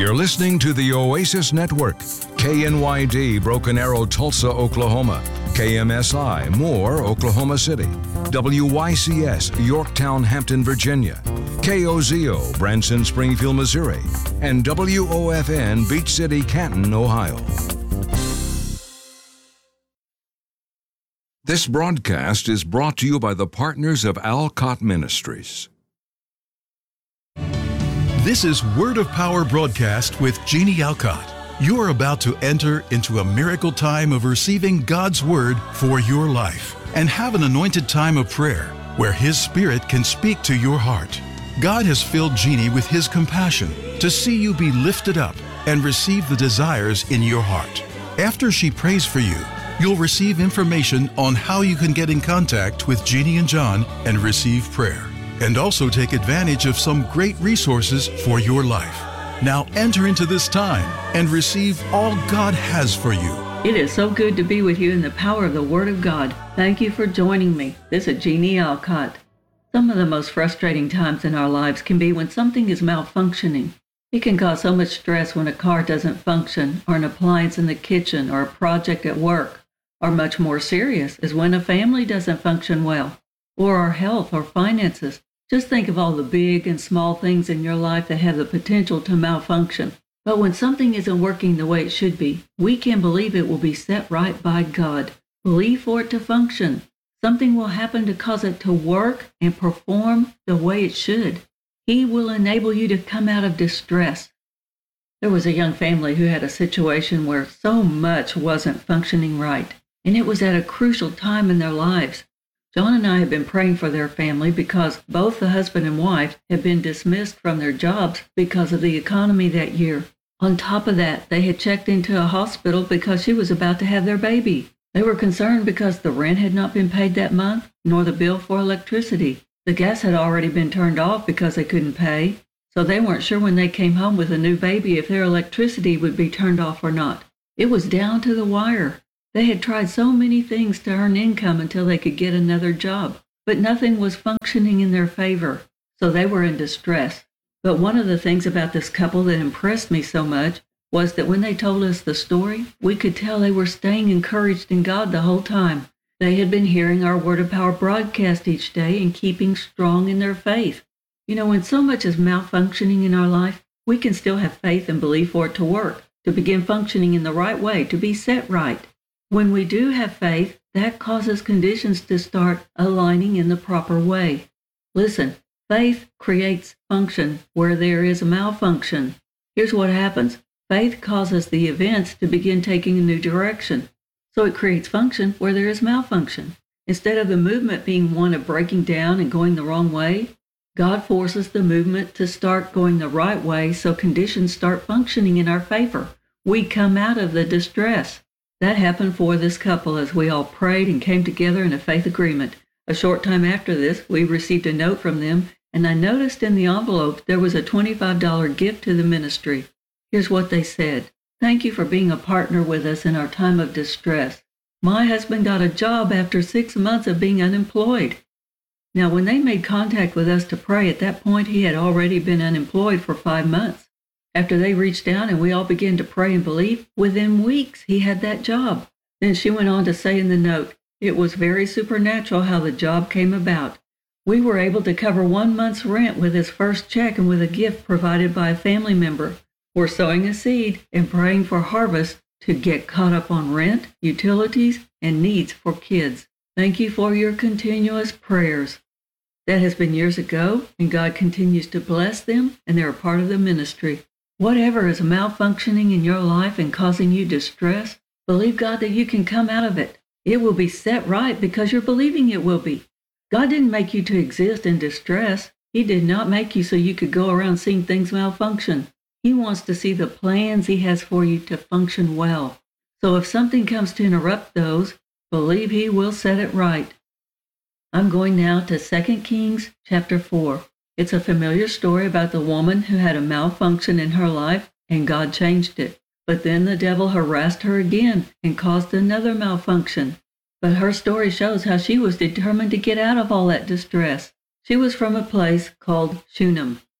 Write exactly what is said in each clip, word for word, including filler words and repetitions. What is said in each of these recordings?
You're listening to the Oasis Network, K N Y D, Broken Arrow, Tulsa, Oklahoma, K M S I, Moore, Oklahoma City, W Y C S, Yorktown, Hampton, Virginia, K O Z O, Branson, Springfield, Missouri, and W O F N, Beach City, Canton, Ohio. This broadcast is brought to you by the partners of Alcott Ministries. This is Word of Power broadcast with Jeannie Alcott. You are about to enter into a miracle time of receiving God's Word for your life and have an anointed time of prayer where His Spirit can speak to your heart. God has filled Jeannie with His compassion to see you be lifted up and receive the desires in your heart. After she prays for you, you'll receive information on how you can get in contact with Jeannie and John and receive prayer, and also take advantage of some great resources for your life. Now enter into this time and receive all God has for you. It is so good to be with you in the power of the Word of God. Thank you for joining me. This is Jeannie Alcott. Some of the most frustrating times in our lives can be when something is malfunctioning. It can cause so much stress when a car doesn't function, or an appliance in the kitchen, or a project at work. Or much more serious is when a family doesn't function well, or our health or finances. Just think of all the big and small things in your life that have the potential to malfunction. But when something isn't working the way it should be, we can believe it will be set right by God. Believe for it to function. Something will happen to cause it to work and perform the way it should. He will enable you to come out of distress. There was a young family who had a situation where so much wasn't functioning right, and it was at a crucial time in their lives. John and I have been praying for their family because both the husband and wife had been dismissed from their jobs because of the economy that year. On top of that, they had checked into a hospital because she was about to have their baby. They were concerned because the rent had not been paid that month, nor the bill for electricity. The gas had already been turned off because they couldn't pay, so they weren't sure when they came home with a new baby if their electricity would be turned off or not. It was down to the wire. They had tried so many things to earn income until they could get another job, but nothing was functioning in their favor, so they were in distress. But one of the things about this couple that impressed me so much was that when they told us the story, we could tell they were staying encouraged in God the whole time. They had been hearing our Word of Power broadcast each day and keeping strong in their faith. You know, when so much is malfunctioning in our life, we can still have faith and believe for it to work, to begin functioning in the right way, to be set right. When we do have faith, that causes conditions to start aligning in the proper way. Listen, faith creates function where there is a malfunction. Here's what happens. Faith causes the events to begin taking a new direction. So it creates function where there is malfunction. Instead of the movement being one of breaking down and going the wrong way, God forces the movement to start going the right way so conditions start functioning in our favor. We come out of the distress. That happened for this couple as we all prayed and came together in a faith agreement. A short time after this, we received a note from them, and I noticed in the envelope there was a twenty-five dollars gift to the ministry. Here's what they said. Thank you for being a partner with us in our time of distress. My husband got a job after six months of being unemployed. Now, when they made contact with us to pray, at that point he had already been unemployed for five months. After they reached out and we all began to pray and believe, within weeks he had that job. Then she went on to say in the note, it was very supernatural how the job came about. We were able to cover one month's rent with his first check and with a gift provided by a family member. We're sowing a seed and praying for harvest to get caught up on rent, utilities, and needs for kids. Thank you for your continuous prayers. That has been years ago, and God continues to bless them, and they're a part of the ministry. Whatever is malfunctioning in your life and causing you distress, believe God that you can come out of it. It will be set right because you're believing it will be. God didn't make you to exist in distress. He did not make you so you could go around seeing things malfunction. He wants to see the plans He has for you to function well. So if something comes to interrupt those, believe He will set it right. I'm going now to Second Kings chapter four. It's a familiar story about the woman who had a malfunction in her life and God changed it. But then the devil harassed her again and caused another malfunction. But her story shows how she was determined to get out of all that distress. She was from a place called Shunem.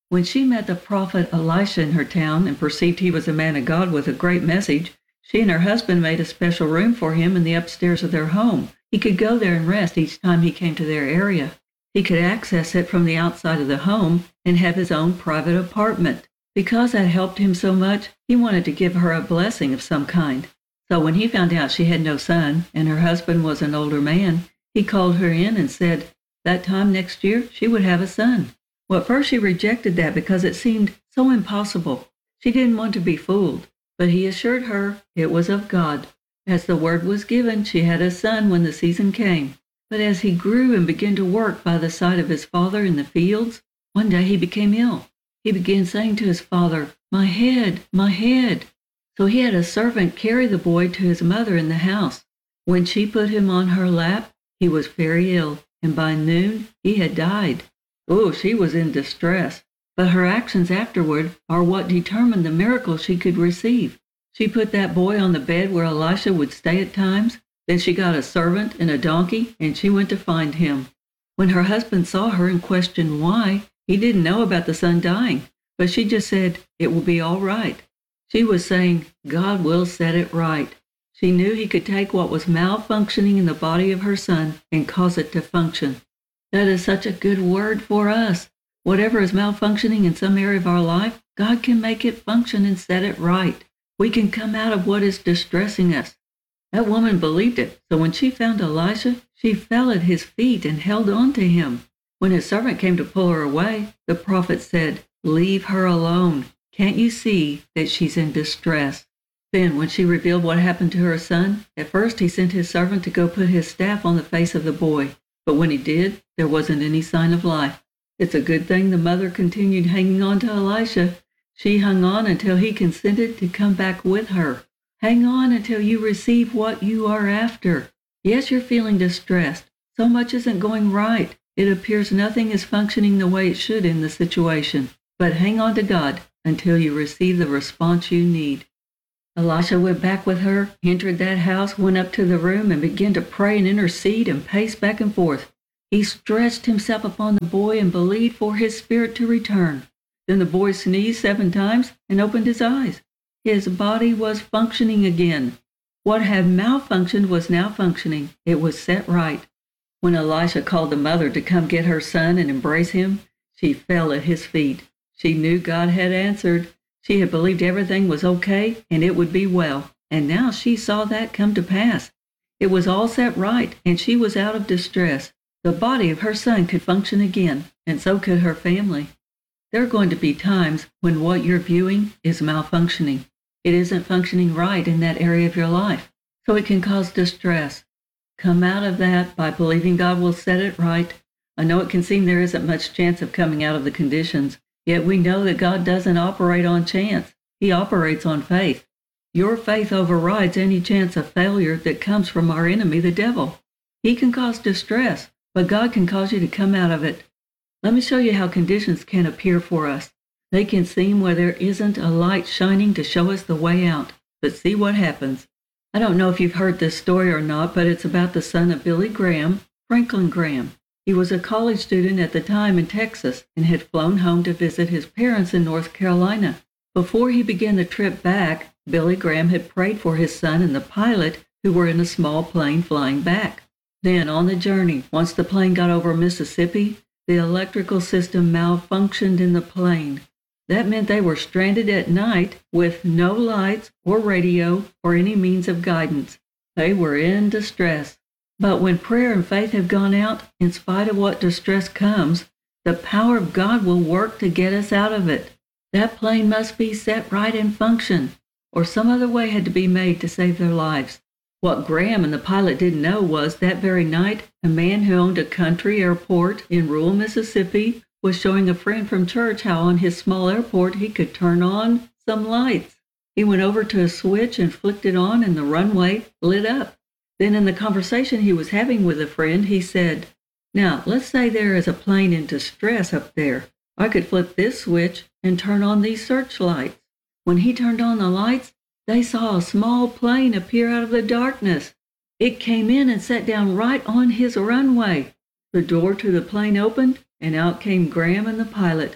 When she met the prophet Elisha in her town and perceived he was a man of God with a great message, she and her husband made a special room for him in the upstairs of their home. He could go there and rest each time he came to their area. He could access it from the outside of the home and have his own private apartment. Because that helped him so much, he wanted to give her a blessing of some kind. So when he found out she had no son and her husband was an older man, he called her in and said that time next year she would have a son. Well, at first she rejected that because it seemed so impossible. She didn't want to be fooled, but he assured her it was of God. As the word was given, she had a son when the season came. But as he grew and began to work by the side of his father in the fields, one day he became ill. He began saying to his father, "My head, my head." So he had a servant carry the boy to his mother in the house. When she put him on her lap, he was very ill, and by noon he had died. Oh, she was in distress. But her actions afterward are what determined the miracle she could receive. She put that boy on the bed where Elisha would stay at times. Then she got a servant and a donkey, and she went to find him. When her husband saw her and questioned why, he didn't know about the son dying, but she just said, "It will be all right." She was saying, God will set it right. She knew he could take what was malfunctioning in the body of her son and cause it to function. That is such a good word for us. Whatever is malfunctioning in some area of our life, God can make it function and set it right. We can come out of what is distressing us. That woman believed it, so when she found Elisha, she fell at his feet and held on to him. When his servant came to pull her away, the prophet said, "Leave her alone. Can't you see that she's in distress?" Then, when she revealed what happened to her son, at first he sent his servant to go put his staff on the face of the boy. But when he did, there wasn't any sign of life. It's a good thing the mother continued hanging on to Elisha. She hung on until he consented to come back with her. Hang on until you receive what you are after. Yes, you're feeling distressed. So much isn't going right. It appears nothing is functioning the way it should in the situation. But hang on to God until you receive the response you need. Elisha went back with her, entered that house, went up to the room, and began to pray and intercede and pace back and forth. He stretched himself upon the boy and believed for his spirit to return. Then the boy sneezed seven times and opened his eyes. His body was functioning again. What had malfunctioned was now functioning. It was set right. When Elisha called the mother to come get her son and embrace him, she fell at his feet. She knew God had answered. She had believed everything was okay and it would be well. And now she saw that come to pass. It was all set right, and she was out of distress. The body of her son could function again, and so could her family. There are going to be times when what you're viewing is malfunctioning. It isn't functioning right in that area of your life, so it can cause distress. Come out of that by believing God will set it right. I know it can seem there isn't much chance of coming out of the conditions, yet we know that God doesn't operate on chance. He operates on faith. Your faith overrides any chance of failure that comes from our enemy, the devil. He can cause distress, but God can cause you to come out of it. Let me show you how conditions can appear for us. They can seem where there isn't a light shining to show us the way out. But see what happens. I don't know if you've heard this story or not, but it's about the son of Billy Graham, Franklin Graham. He was a college student at the time in Texas and had flown home to visit his parents in North Carolina. Before he began the trip back, Billy Graham had prayed for his son and the pilot, who were in a small plane flying back. Then on the journey, once the plane got over Mississippi, the electrical system malfunctioned in the plane. That meant they were stranded at night with no lights or radio or any means of guidance. They were in distress. But when prayer and faith have gone out, in spite of what distress comes, the power of God will work to get us out of it. That plane must be set right and function, or some other way had to be made to save their lives. What Graham and the pilot didn't know was that very night, a man who owned a country airport in rural Mississippi was showing a friend from church how on his small airport he could turn on some lights. He went over to a switch and flicked it on, and the runway lit up. Then in the conversation he was having with a friend, he said, "Now, let's say there is a plane in distress up there. I could flip this switch and turn on these searchlights." When he turned on the lights, they saw a small plane appear out of the darkness. It came in and sat down right on his runway. The door to the plane opened, and out came Graham and the pilot.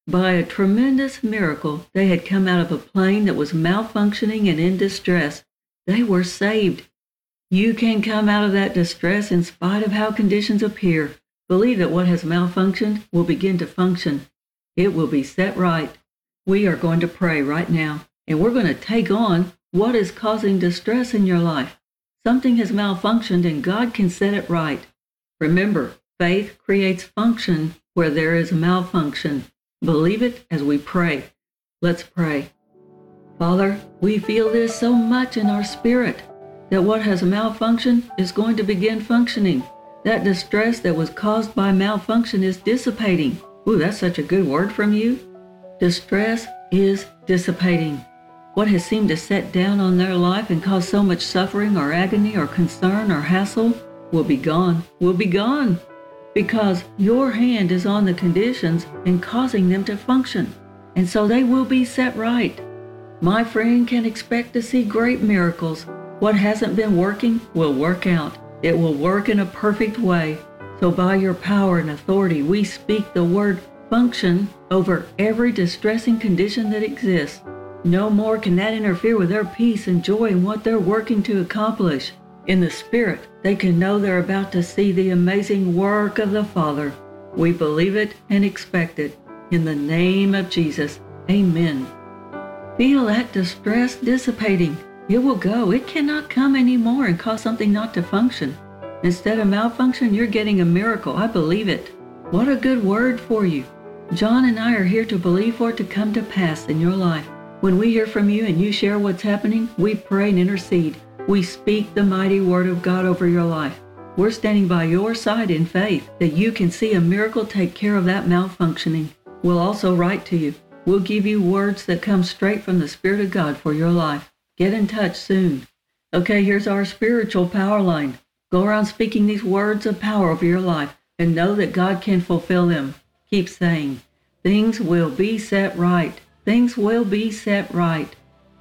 By a tremendous miracle, they had come out of a plane that was malfunctioning and in distress. They were saved. You can come out of that distress in spite of how conditions appear. Believe that what has malfunctioned will begin to function. It will be set right. We are going to pray right now, and we're going to take on what is causing distress in your life. Something has malfunctioned, and God can set it right. Remember, faith creates function where there is malfunction. Believe it as we pray. Let's pray. Father, we feel this so much in our spirit, that what has malfunctioned is going to begin functioning. That distress that was caused by malfunction is dissipating. Ooh, that's such a good word from you. Distress is dissipating. What has seemed to set down on their life and cause so much suffering or agony or concern or hassle will be gone, will be gone, because your hand is on the conditions and causing them to function, and so they will be set right. My friend can expect to see great miracles. What hasn't been working will work out. It will work in a perfect way. So by your power and authority, we speak the word function over every distressing condition that exists. No more can that interfere with their peace and joy in what they're working to accomplish. In the Spirit, they can know they're about to see the amazing work of the Father. We believe it and expect it. In the name of Jesus, amen. Feel that distress dissipating. It will go. It cannot come anymore and cause something not to function. Instead of malfunction, you're getting a miracle. I believe it. What a good word for you. John and I are here to believe for it to come to pass in your life. When we hear from you and you share what's happening, we pray and intercede. We speak the mighty word of God over your life. We're standing by your side in faith that you can see a miracle take care of that malfunctioning. We'll also write to you. We'll give you words that come straight from the Spirit of God for your life. Get in touch soon. Okay, here's our spiritual power line. Go around speaking these words of power over your life and know that God can fulfill them. Keep saying, things will be set right. Things will be set right.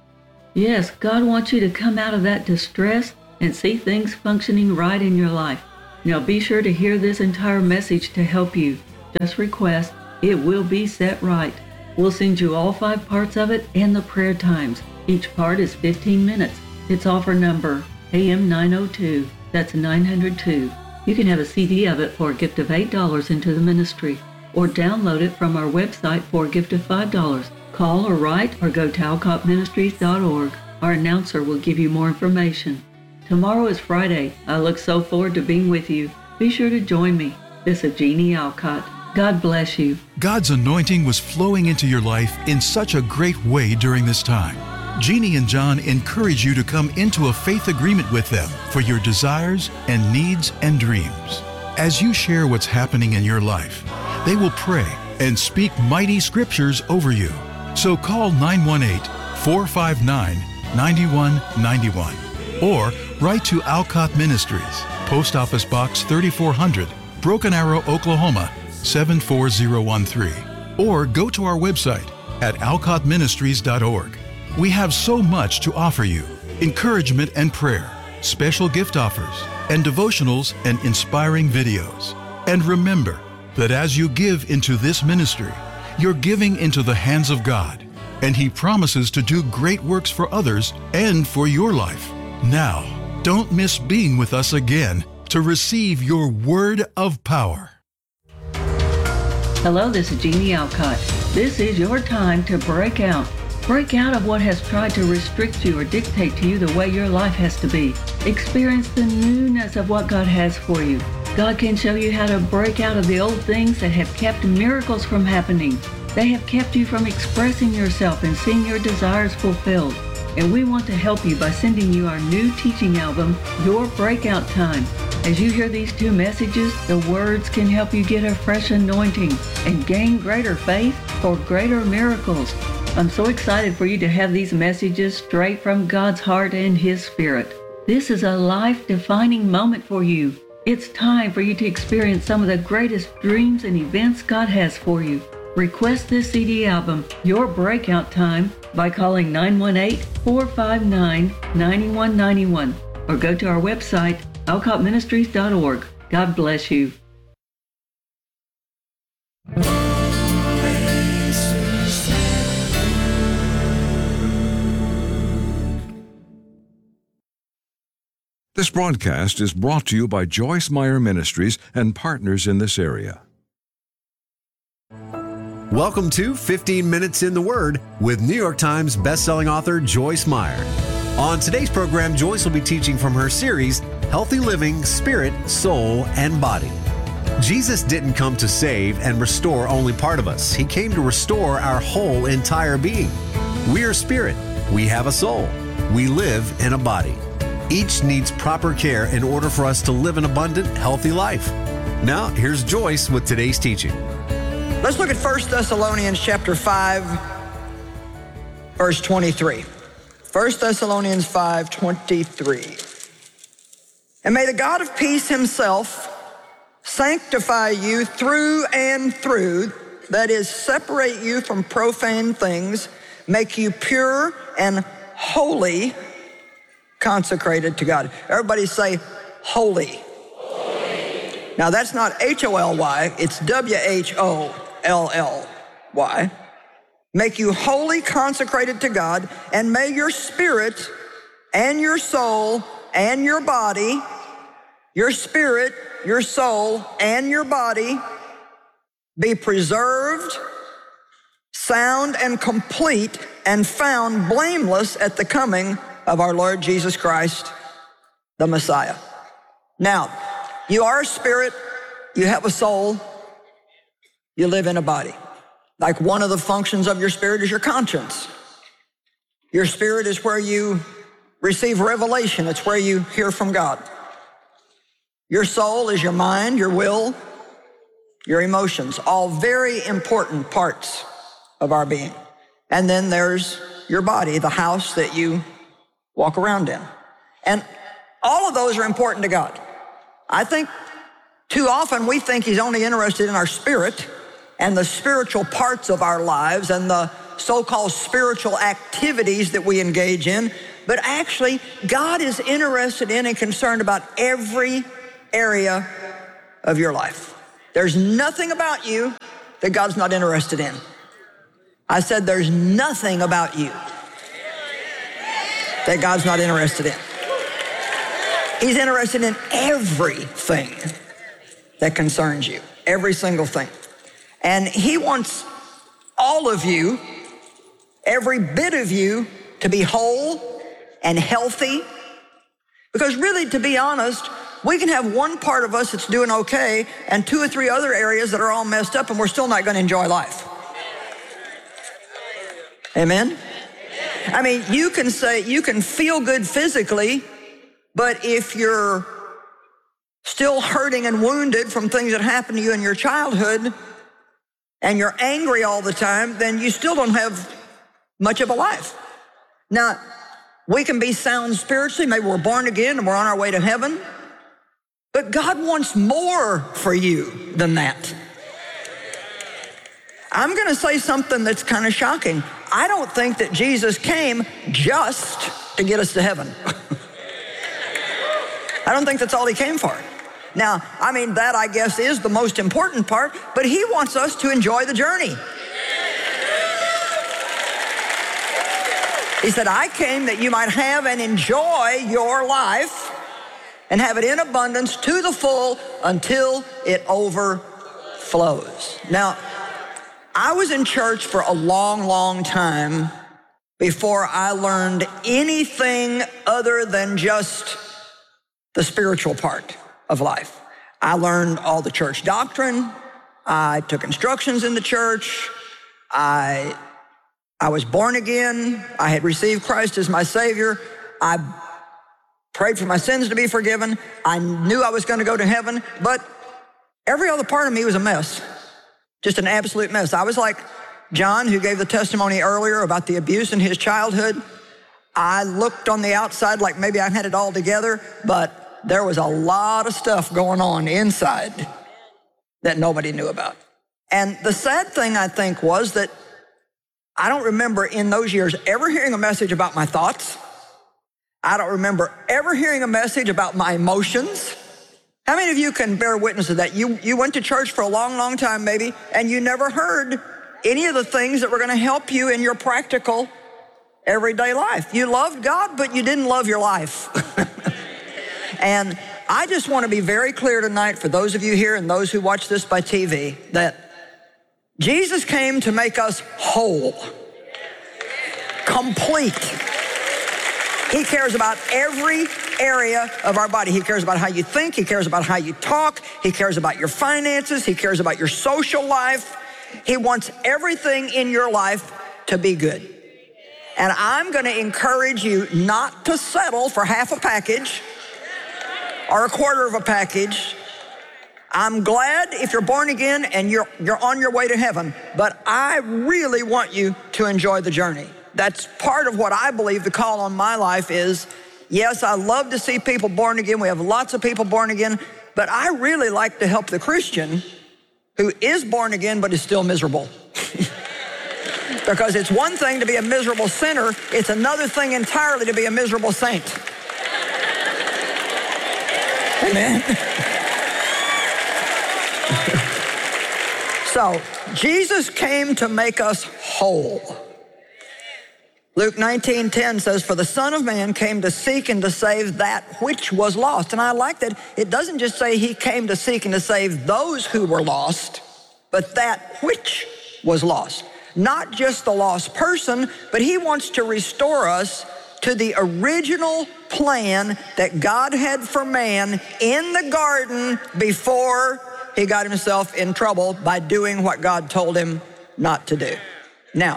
Yes, God wants you to come out of that distress and see things functioning right in your life. Now be sure to hear this entire message to help you. Just request, it will be set right. We'll send you all five parts of it and the prayer times. Each part is fifteen minutes. It's offer number A M nine oh two. That's nine hundred two. You can have a C D of it for a gift of eight dollars into the ministry, or download it from our website for a gift of five dollars. Call or write or go to alcott ministries dot org. Our announcer will give you more information. Tomorrow is Friday. I look so forward to being with you. Be sure to join me. This is Jeannie Alcott. God bless you. God's anointing was flowing into your life in such a great way during this time. Jeannie and John encourage you to come into a faith agreement with them for your desires and needs and dreams. As you share what's happening in your life, they will pray and speak mighty scriptures over you. So call nine one eight, four five nine, nine one nine one or write to Alcott Ministries, Post Office Box thirty-four hundred, Broken Arrow, Oklahoma seven four zero one three, or go to our website at alcott ministries dot org. We have so much to offer you: encouragement and prayer, special gift offers, and devotionals and inspiring videos. And remember that as you give into this ministry, you're giving into the hands of God, and He promises to do great works for others and for your life. Now, don't miss being with us again to receive your word of power. Hello, this is Jeannie Alcott. This is your time to break out. Break out of what has tried to restrict you or dictate to you the way your life has to be. Experience the newness of what God has for you. God can show you how to break out of the old things that have kept miracles from happening. They have kept you from expressing yourself and seeing your desires fulfilled. And we want to help you by sending you our new teaching album, Your Breakout Time. As you hear these two messages, the words can help you get a fresh anointing and gain greater faith for greater miracles. I'm so excited for you to have these messages straight from God's heart and His Spirit. This is a life-defining moment for you. It's time for you to experience some of the greatest dreams and events God has for you. Request this C D album, Your Breakout Time, by calling nine one eight, four five nine, nine one nine one or go to our website, alcott ministries dot org. God bless you. Praise This broadcast is brought to you by Joyce Meyer Ministries and partners in this area. Welcome to fifteen minutes in the Word with New York Times bestselling author Joyce Meyer. On today's program, Joyce will be teaching from her series, Healthy Living, Spirit, Soul, and Body. Jesus didn't come to save and restore only part of us. He came to restore our whole entire being. We are spirit. We have a soul. We live in a body. Each needs proper care in order for us to live an abundant, healthy life. Now, here's Joyce with today's teaching. Let's look at First Thessalonians chapter five, verse twenty-three. First Thessalonians five, twenty-three. And may the God of peace himself sanctify you through and through, that is, separate you from profane things, make you pure and holy, consecrated to God. Everybody say, holy. Holy. Now that's not H O L Y, it's W H O L L Y. Make you wholly consecrated to God, and may your spirit and your soul and your body, your spirit, your soul, and your body be preserved, sound and complete, and found blameless at the coming of our Lord Jesus Christ, the Messiah. Now, you are a spirit, you have a soul, you live in a body. Like one of the functions of your spirit is your conscience. Your spirit is where you receive revelation. It's where you hear from God. Your soul is your mind, your will, your emotions, all very important parts of our being. And then there's your body, the house that you walk around in. And all of those are important to God. I think too often we think he's only interested in our spirit and the spiritual parts of our lives and the so-called spiritual activities that we engage in. But actually, God is interested in and concerned about every area of your life. There's nothing about you that God's not interested in. I said there's nothing about you that God's not interested in. He's interested in everything that concerns you, every single thing. And he wants all of you, every bit of you, to be whole and healthy. Because really, to be honest, we can have one part of us that's doing okay and two or three other areas that are all messed up, and we're still not going to enjoy life. Amen? I mean, you can say, you can feel good physically, but if you're still hurting and wounded from things that happened to you in your childhood, and you're angry all the time, then you still don't have much of a life. Now, we can be sound spiritually. Maybe we're born again and we're on our way to heaven. But God wants more for you than that. I'm going to say something that's kind of shocking. I don't think that Jesus came just to get us to heaven. I don't think that's all he came for. Now, I mean, that I guess is the most important part, but he wants us to enjoy the journey. He said, I came that you might have and enjoy your life and have it in abundance to the full until it overflows. Now, I was in church for a long, long time before I learned anything other than just the spiritual part of life. I learned all the church doctrine. I took instructions in the church. I, I was born again. I had received Christ as my Savior. I prayed for my sins to be forgiven. I knew I was going to go to heaven, but every other part of me was a mess, just an absolute mess. I was like John, who gave the testimony earlier about the abuse in his childhood. I looked on the outside like maybe I had it all together, but there was a lot of stuff going on inside that nobody knew about. And the sad thing, I think, was that I don't remember in those years ever hearing a message about my thoughts. I don't remember ever hearing a message about my emotions. How many of you can bear witness to that? You, you went to church for a long, long time maybe, and you never heard any of the things that were going to help you in your practical everyday life. You loved God, but you didn't love your life. And I just want to be very clear tonight for those of you here and those who watch this by T V that Jesus came to make us whole, complete. He cares about every area of our body. He cares about how you think. He cares about how you talk. He cares about your finances. He cares about your social life. He wants everything in your life to be good. And I'm going to encourage you not to settle for half a package or a quarter of a package. I'm glad if you're born again and you're, you're on your way to heaven, but I really want you to enjoy the journey. That's part of what I believe the call on my life is. Yes, I love to see people born again. We have lots of people born again, but I really like to help the Christian who is born again but is still miserable. Because it's one thing to be a miserable sinner, it's another thing entirely to be a miserable saint. Amen. So, Jesus came to make us whole. Luke nineteen ten says, for the Son of Man came to seek and to save that which was lost. And I like that it doesn't just say he came to seek and to save those who were lost, but that which was lost. Not just the lost person, but he wants to restore us to the original plan that God had for man in the garden before he got himself in trouble by doing what God told him not to do. Now,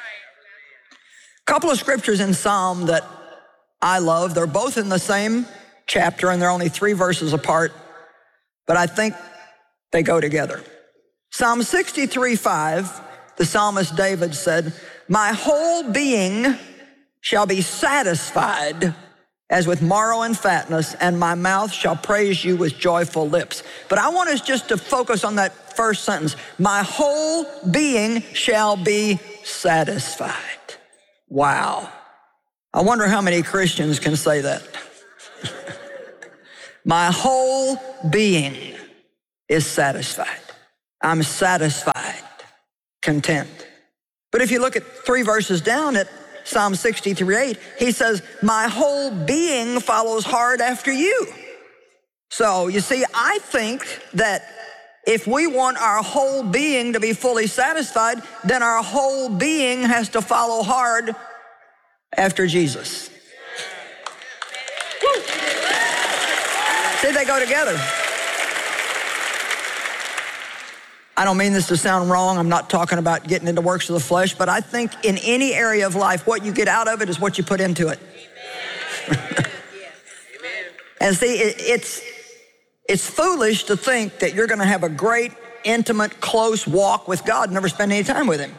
a couple of scriptures in Psalm that I love. They're both in the same chapter and they're only three verses apart, but I think they go together. Psalm sixty-three five, the psalmist David said, my whole being shall be satisfied as with marrow and fatness, and my mouth shall praise you with joyful lips. But I want us just to focus on that first sentence. My whole being shall be satisfied. Wow. I wonder how many Christians can say that. My whole being is satisfied. I'm satisfied, content. But if you look at three verses down at Psalm sixty-three eight, he says, my whole being follows hard after you. So you see, I think that if we want our whole being to be fully satisfied, then our whole being has to follow hard after Jesus. Woo. See, they go together. I don't mean this to sound wrong. I'm not talking about getting into works of the flesh, but I think in any area of life, what you get out of it is what you put into it. And see, it, it's, it's foolish to think that you're going to have a great, intimate, close walk with God and never spend any time with him.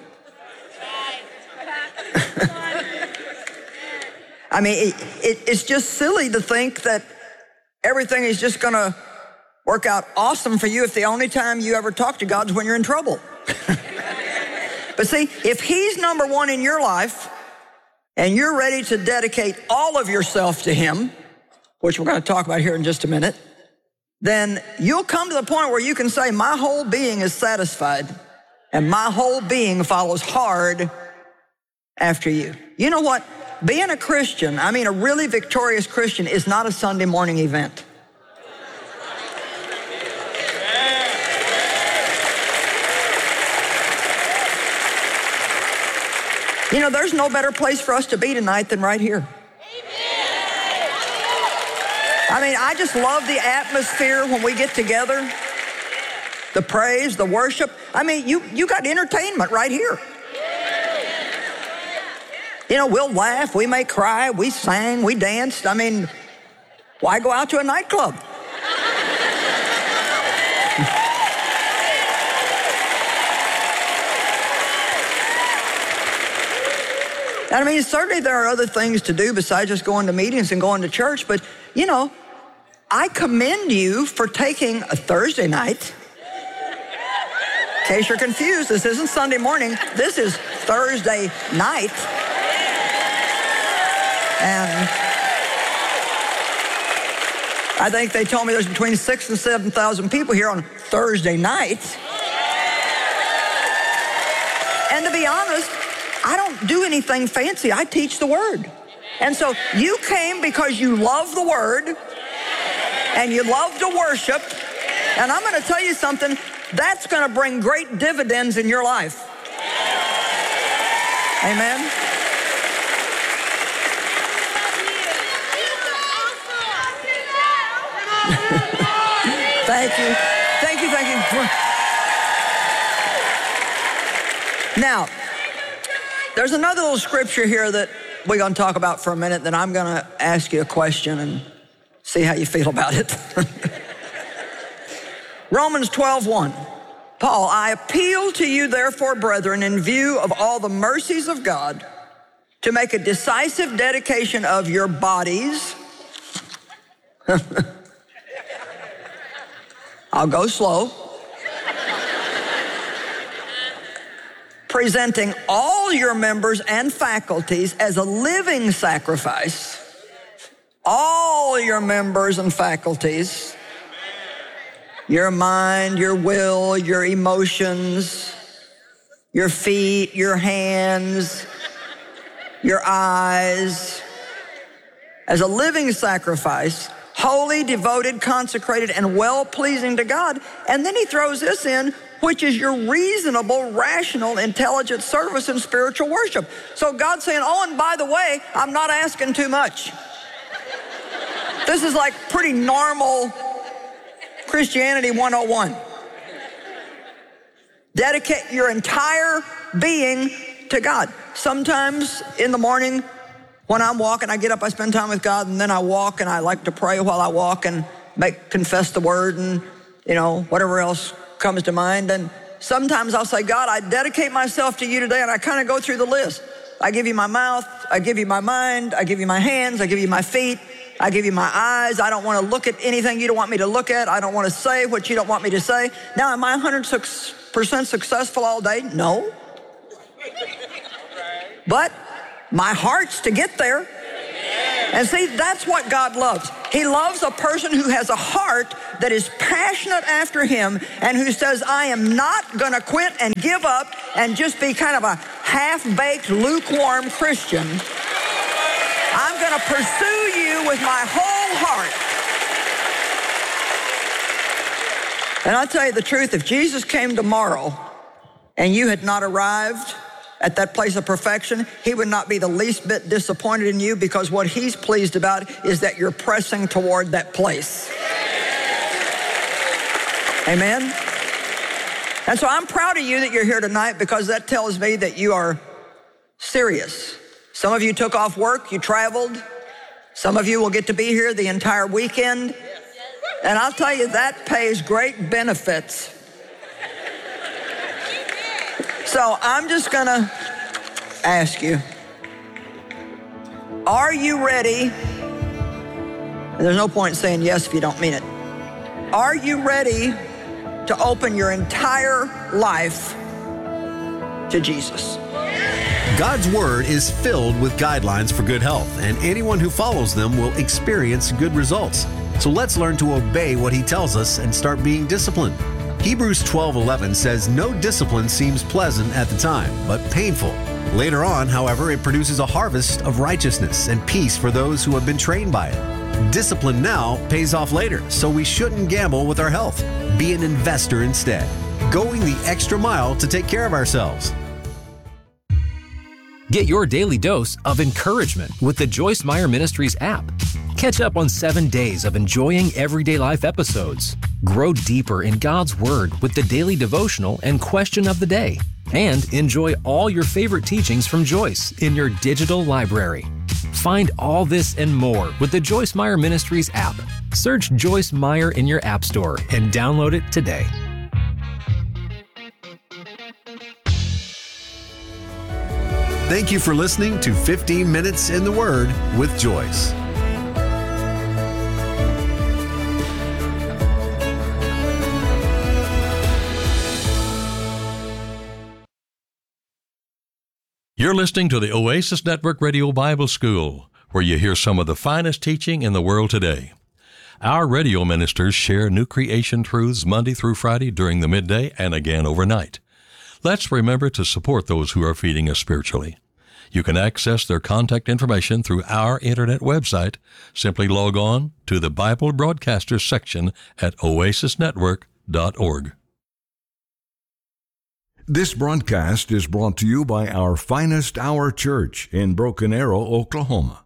I mean, it, it, it's just silly to think that everything is just going to work out awesome for you if the only time you ever talk to God is when you're in trouble. But see, if he's number one in your life and you're ready to dedicate all of yourself to him, which we're going to talk about here in just a minute, then you'll come to the point where you can say, my whole being is satisfied and my whole being follows hard after you. You know what? Being a Christian, I mean a really victorious Christian, is not a Sunday morning event. You know, there's no better place for us to be tonight than right here. I mean, I just love the atmosphere when we get together. The praise, the worship. I mean, you, you got entertainment right here. You know, we'll laugh, we may cry, we sang, we danced. I mean, why go out to a nightclub? I mean, certainly there are other things to do besides just going to meetings and going to church, but, you know, I commend you for taking a Thursday night. In case you're confused, this isn't Sunday morning, this is Thursday night. And I think they told me there's between six and seven thousand people here on Thursday night. And to be honest, I don't do anything fancy. I teach the word. And so you came because you love the word and you love to worship. And I'm going to tell you something, that's going to bring great dividends in your life. Amen. Thank you. Thank you, thank you. Now, there's another little scripture here that we're going to talk about for a minute, then I'm going to ask you a question and see how you feel about it. Romans twelve one. Paul, I appeal to you, therefore, brethren, in view of all the mercies of God, to make a decisive dedication of your bodies. I'll go slow. Presenting all your members and faculties as a living sacrifice. All your members and faculties. Your mind, your will, your emotions, your feet, your hands, your eyes, as a living sacrifice, holy, devoted, consecrated, and well-pleasing to God. And then he throws this in, which is your reasonable, rational, intelligent service and spiritual worship. So God's saying, oh, and by the way, I'm not asking too much. This is like pretty normal Christianity one oh one. Dedicate your entire being to God. Sometimes in the morning when I'm walking, I get up, I spend time with God, and then I walk, and I like to pray while I walk and make confess the word and, you know, whatever else comes to mind. And sometimes I'll say, God, I dedicate myself to you today, and I kind of go through the list. I give you my mouth, I give you my mind, I give you my hands, I give you my feet, I give you my eyes. I don't want to look at anything you don't want me to look at. I don't want to say what you don't want me to say. Now, am I one hundred percent successful all day? No. But my heart's to get there. And see, that's what God loves. He loves a person who has a heart that is passionate after him and who says, I am not going to quit and give up and just be kind of a half-baked, lukewarm Christian. I'm going to pursue you with my whole heart. And I'll tell you the truth, if Jesus came tomorrow and you had not arrived at that place of perfection, he would not be the least bit disappointed in you, because what he's pleased about is that you're pressing toward that place. Amen? And so I'm proud of you that you're here tonight, because that tells me that you are serious. Some of you took off work, you traveled. Some of you will get to be here the entire weekend. And I'll tell you, that pays great benefits. So I'm just gonna ask you, are you ready? And there's no point in saying yes if you don't mean it. Are you ready to open your entire life to Jesus? God's Word is filled with guidelines for good health, and anyone who follows them will experience good results. So let's learn to obey what He tells us and start being disciplined. Hebrews twelve eleven says, no discipline seems pleasant at the time, but painful. Later on, however, it produces a harvest of righteousness and peace for those who have been trained by it. Discipline now pays off later, so we shouldn't gamble with our health. Be an investor instead, going the extra mile to take care of ourselves. Get your daily dose of encouragement with the Joyce Meyer Ministries app. Catch up on seven days of enjoying everyday life episodes. Grow deeper in God's Word with the daily devotional and question of the day. And enjoy all your favorite teachings from Joyce in your digital library. Find all this and more with the Joyce Meyer Ministries app. Search Joyce Meyer in your app store and download it today. Thank you for listening to fifteen minutes in the Word with Joyce. You're listening to the Oasis Network Radio Bible School, where you hear some of the finest teaching in the world today. Our radio ministers share new creation truths Monday through Friday during the midday and again overnight. Let's remember to support those who are feeding us spiritually. You can access their contact information through our internet website. Simply log on to the Bible Broadcasters section at oasis network dot org. This broadcast is brought to you by our Finest Hour Church in Broken Arrow, Oklahoma.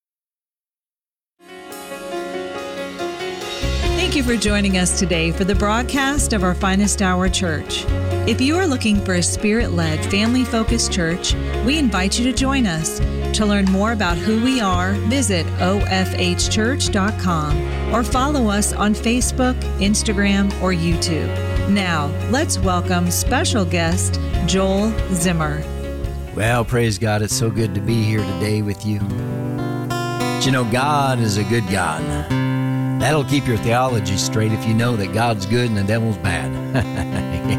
Thank you for joining us today for the broadcast of our Finest Hour Church. If you are looking for a Spirit-led, family-focused church, we invite you to join us. To learn more about who we are, visit o f h church dot com or follow us on Facebook, Instagram, or YouTube. Now, let's welcome special guest Joel Zimmer. Well, praise God. It's so good to be here today with you. But you know, God is a good God. That'll keep your theology straight if you know that God's good and the devil's bad.